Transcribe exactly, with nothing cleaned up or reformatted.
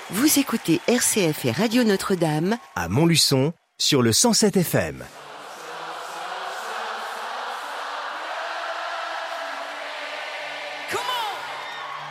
Vous écoutez R C F et Radio Notre-Dame à Montluçon sur le cent sept F M.